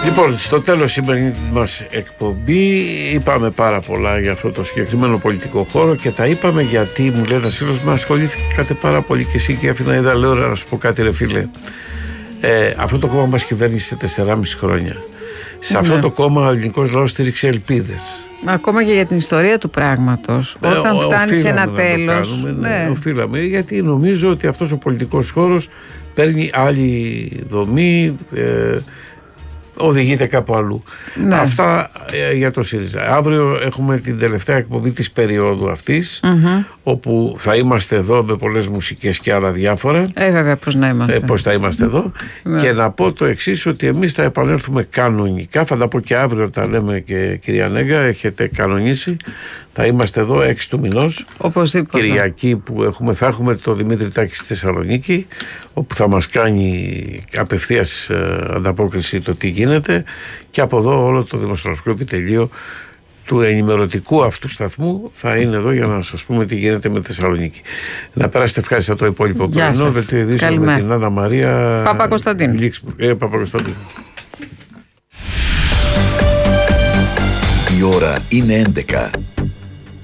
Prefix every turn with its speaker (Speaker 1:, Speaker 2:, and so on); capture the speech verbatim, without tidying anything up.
Speaker 1: Λοιπόν, στο τέλος σημερινή μας εκπομπή είπαμε πάρα πολλά για αυτό το συγκεκριμένο πολιτικό χώρο και τα είπαμε γιατί μου λέει ένας φίλος, μα ασχολήθηκατε πάρα πολύ και εσύ και Αθηνά, είδα, λέω να σου πω κάτι ρε φίλε. Ε, αυτό το κόμμα μας κυβέρνησε τεσσεράμισι χρόνια. Σε αυτό ναι. το κόμμα ο ελληνικός λαός στήριξε ελπίδες.
Speaker 2: Ακόμα και για την ιστορία του πράγματος. Ε, Όταν ο, φτάνει σε ένα τέλος.
Speaker 1: Το κάνουμε, ναι, ναι. Οφείλαμε, γιατί νομίζω ότι αυτός ο πολιτικός χώρος παίρνει άλλη δομή, ε, οδηγείται κάπου αλλού. Ναι. Αυτά ε, για το ΣΥΡΙΖΑ. Αύριο έχουμε την τελευταία εκπομπή της περίοδου αυτής, mm-hmm. όπου θα είμαστε εδώ με πολλές μουσικές και άλλα διάφορα.
Speaker 2: Ε, βέβαια, πώς να είμαστε.
Speaker 1: Ε, πώς θα είμαστε εδώ. Ναι. Και να πω το εξής, ότι εμείς θα επανέλθουμε κανονικά. Θα τα πω και αύριο, τα λέμε και κυρία Νέγκα, έχετε κανονίσει. Θα είμαστε εδώ έξι του μηνός.
Speaker 2: Οπωσδήποτε.
Speaker 1: Κυριακή που έχουμε, θα έχουμε το Δημήτρη Τάκη στη Θεσσαλονίκη, όπου θα μας κάνει απευθείας ε, ανταπόκριση το τι γίνεται, και από εδώ όλο το δημοσιογραφικό επιτελείο του ενημερωτικού αυτού σταθμού θα είναι εδώ για να σας πούμε τι γίνεται με τη Θεσσαλονίκη. Να περάσετε ευχάριστα το υπόλοιπο πρωινό. Δελτίο ειδήσεων με την Άννα Μαρία
Speaker 2: Παπακοσταντίνου.
Speaker 1: Ε, Παπακοσταντίνου.
Speaker 3: Η ώρα είναι έντεκα.